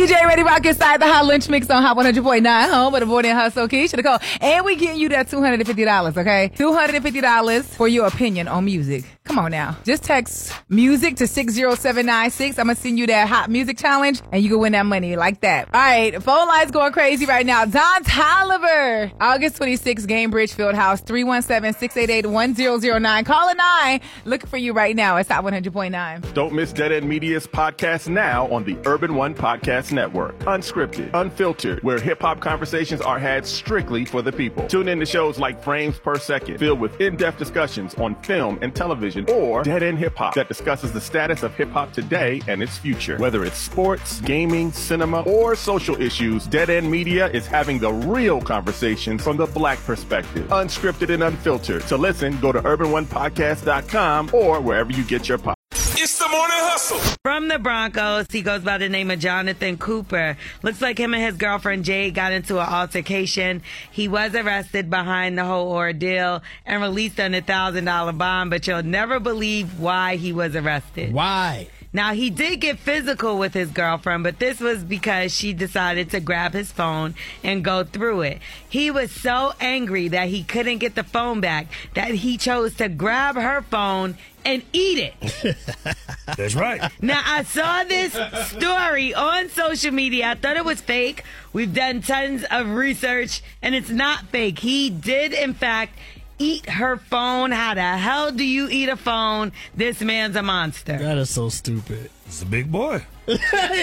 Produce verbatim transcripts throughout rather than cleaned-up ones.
D J Ready Rock inside the Hot Lunch Mix on Hot one hundred point nine, home of the Morning Hustle. Keisha Nicole. And we getting you that two hundred fifty dollars, okay? two hundred fifty dollars for your opinion on music. Come on now. Just text music to six zero seven nine six. I'm going to send you that hot music challenge, and you can win that money like that. All right. Phone line's going crazy right now. Don Toliver. August twenty-sixth, Gamebridge Fieldhouse, three one seven, six eight eight, one zero zero nine. Call a nine. Looking for you right now. It's Hot one hundred point nine. Don't miss Dead End Media's podcast now on the Urban One Podcast Network. Unscripted, unfiltered, where hip-hop conversations are had strictly for the people. Tune in to shows like Frames Per Second, filled with in-depth discussions on film and television, or Dead End Hip Hop, that discusses the status of hip-hop today and its future. Whether it's sports, gaming, cinema, or social issues, Dead End Media is having the real conversations from the black perspective. Unscripted and unfiltered. To listen, go to urban one podcast dot com or wherever you get your podcast. It's the Morning Hustle. From the Broncos, he goes by the name of Jonathan Cooper. Looks like him and his girlfriend Jade got into an altercation. He was arrested behind the whole ordeal and released on a one thousand dollars bond, but you'll never believe why he was arrested. Why? Now, he did get physical with his girlfriend, but this was because she decided to grab his phone and go through it. He was so angry that he couldn't get the phone back that he chose to grab her phone and eat it. That's right. Now, I saw this story on social media. I thought it was fake. We've done tons of research, and it's not fake. He did, in fact, eat her phone. How the hell do you eat a phone? This man's a monster. That is so stupid. It's a big boy. Boy,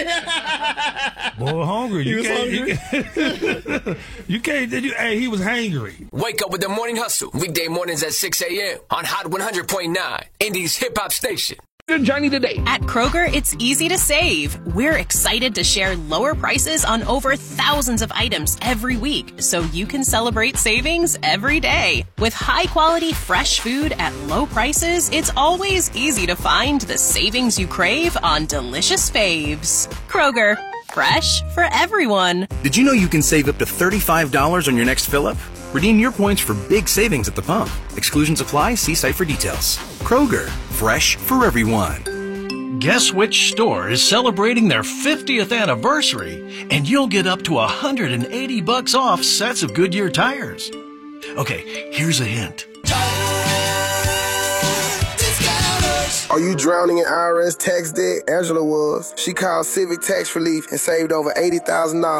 hungry. He You was can't, hungry? You can't. You can't you, hey, he was hangry. Wake up with the Morning Hustle. Weekday mornings at six a.m. on Hot one hundred point nine, Indy's hip-hop station. Journey today. At Kroger, it's easy to save. We're excited to share lower prices on over thousands of items every week, so you can celebrate savings every day. With high-quality fresh food at low prices, it's always easy to find the savings you crave on delicious faves. Kroger, fresh for everyone. Did you know you can save up to thirty-five dollars on your next fill-up? Redeem your points for big savings at the pump. Exclusions apply. See site for details. Kroger, fresh for everyone. Guess which store is celebrating their fiftieth anniversary, and you'll get up to one hundred eighty bucks off sets of Goodyear tires. Okay, here's a hint. Are you drowning in I R S tax debt? Angela was. She called Civic Tax Relief and saved over eighty thousand dollars.